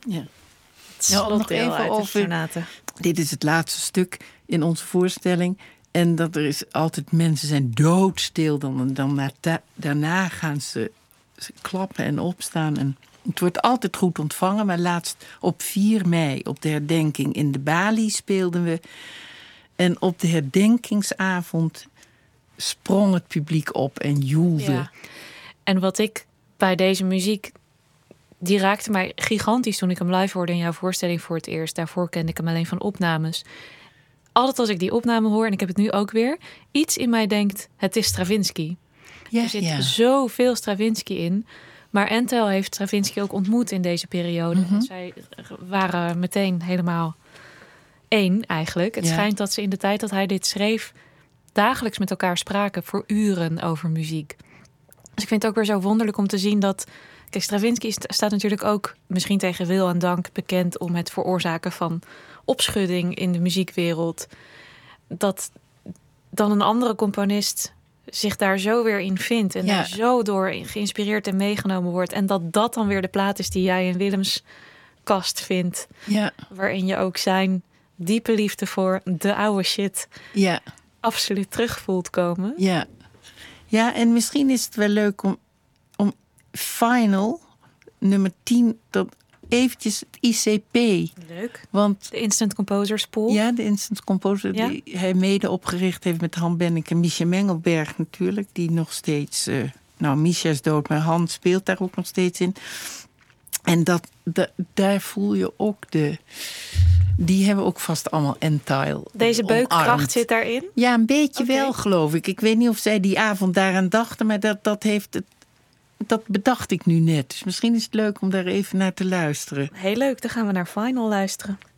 Ja. Nog even over. Dit is het laatste stuk in onze voorstelling. En dat er is altijd mensen zijn doodstil. Daarna gaan ze klappen en opstaan. En het wordt altijd goed ontvangen. Maar laatst op 4 mei, op de herdenking in de Bali speelden we. En op de herdenkingsavond sprong het publiek op en joelde. Ja. En wat ik bij deze muziek... Die raakte mij gigantisch toen ik hem live hoorde in jouw voorstelling voor het eerst. Daarvoor kende ik hem alleen van opnames. Altijd als ik die opname hoor, en ik heb het nu ook weer... iets in mij denkt, het is Stravinsky. Ja, er zit zoveel Stravinsky in. Maar Entel heeft Stravinsky ook ontmoet in deze periode. Mm-hmm. Zij waren meteen helemaal één eigenlijk. Het schijnt dat ze in de tijd dat hij dit schreef... dagelijks met elkaar spraken voor uren over muziek. Dus ik vind het ook weer zo wonderlijk om te zien dat... Kijk, Stravinsky staat natuurlijk ook, misschien tegen wil en dank... bekend om het veroorzaken van opschudding in de muziekwereld. Dat dan een andere componist zich daar zo weer in vindt... en daar zo door geïnspireerd en meegenomen wordt... en dat dan weer de plaat is die jij in Willems kast vindt... waarin je ook zijn diepe liefde voor de oude shit... absoluut terug voelt komen. Ja, en misschien is het wel leuk om Final, nummer 10, dat eventjes het ICP. Leuk. Want de Instant Composers Pool. Ja, de Instant Composer die hij mede opgericht heeft met Han Bennink en Misha Mengelberg natuurlijk. Die nog steeds... Misha is dood, maar Han speelt daar ook nog steeds in. En daar voel je ook die hebben ook vast allemaal Entile. Deze beukkracht zit daarin? Ja, een beetje wel, geloof ik. Ik weet niet of zij die avond daaraan dachten, maar dat bedacht ik nu net. Dus misschien is het leuk om daar even naar te luisteren. Heel leuk, dan gaan we naar Final luisteren.